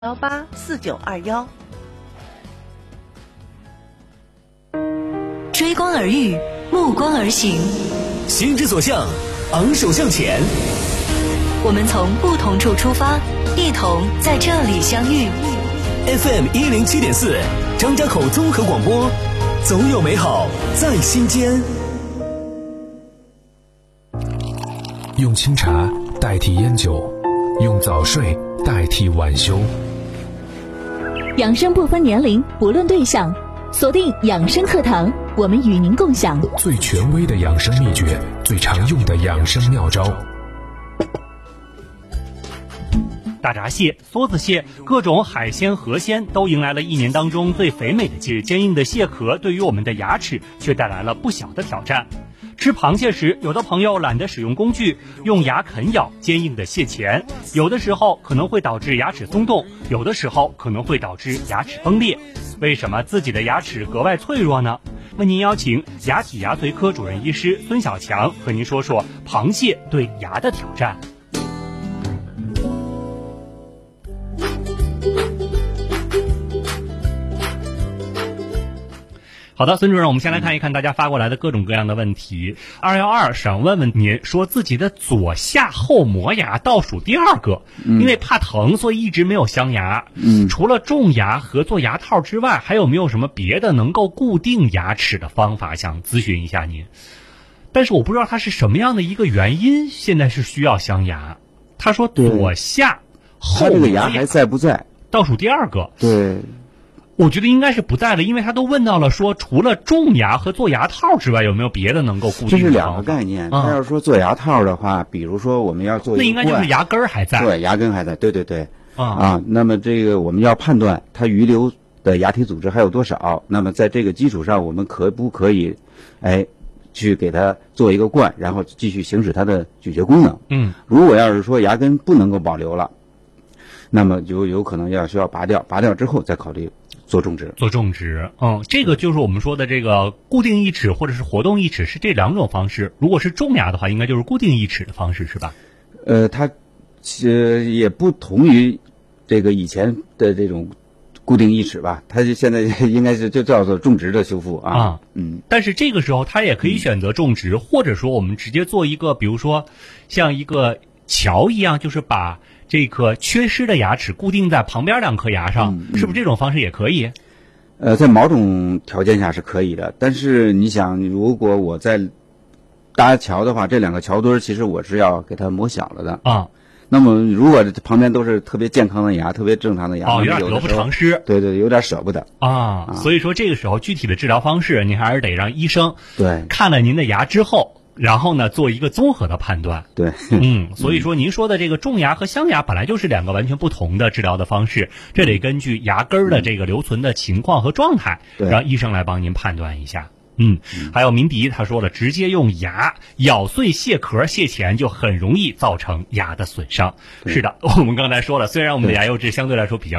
184921。 追光而遇，目光而行， 心之所向，昂首向前。 我们从不同处出发，一同在这里相遇。 FM 107.4，张家口综合广播，总有美好在心间。 用清茶代替烟酒，用早睡代替晚休。 养生不分年龄，不论对象，锁定养生课堂，我们与您共享最权威的养生秘诀，最常用的养生妙招。 大闸蟹、梭子蟹、各种海鲜、河鲜都迎来了一年当中最肥美的季日。坚硬的蟹壳对于我们的牙齿却带来了不小的挑战。吃螃蟹时，有的朋友懒得使用工具，用牙啃咬坚硬的蟹钳，有的时候可能会导致牙齿松动，有的时候可能会导致牙齿崩裂。为什么自己的牙齿格外脆弱呢？为您邀请牙体牙髓科主任医师孙小强和您说说螃蟹对牙的挑战。好的，孙主任，我们先来看一看大家发过来的各种各样的问题。212想问问您，说自己的左下后磨牙倒数第2个，因为怕疼，所以一直没有镶牙。除了种牙和做牙套之外，还有没有什么别的能够固定牙齿的方法？想咨询一下您。但是我不知道它是什么样的一个原因，现在是需要镶牙。他说左下后磨牙， 他这个牙还在不在？ 倒数第2个。 对。 我觉得应该是不在了，因为他都问到了说除了种牙和做牙套之外，有没有别的能够固定的？ 这是2个概念。他要说做牙套的话，比如说我们要做一个， 那应该就是牙根还在。 对，牙根还在。对。那么这个我们要判断它余留的牙体组织还有多少。那么在这个基础上，我们可不可以，去给它做一个冠，然后继续行使它的咀嚼功能？如果要是说牙根不能够保留了，那么就有可能需要拔掉，拔掉之后再考虑做种植。 这个就是我们说的这个固定义齿或者是活动义齿，是这2种方式。如果是种牙的话，应该就是固定义齿的方式，是吧？ 它也不同于这个以前的这种固定义齿吧，它现在应该是就叫做种植的修复啊。 但是这个时候它也可以选择种植，或者说我们直接做一个，比如说像一个桥一样，就是把这颗缺失的牙齿固定在旁边2颗牙上，是不是这种方式也可以？ 在某种条件下是可以的，但是你想，如果我在搭桥的话，这2个桥墩其实我是要给它磨小了的啊。那么如果旁边都是特别健康的牙，特别正常的牙， 有点得不偿失。 对，有点舍不得啊。所以说这个时候具体的治疗方式，您还是得让医生看了您的牙之后，然后呢，做一个综合的判断。 对， 所以说您说的这个种牙和镶牙本来就是2个完全不同的治疗的方式，这得根据牙根的这个留存的情况和状态，让医生来帮您判断一下。还有明迪他说了，直接用牙咬碎蟹壳、蟹钳就很容易造成牙的损伤。是的，我们刚才说了，虽然我们的牙釉质相对来说比较